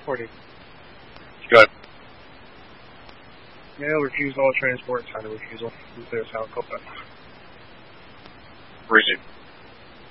40. Go ahead. Mail refusal, transport, sign of refusal. Nuclear South Copa. Resume.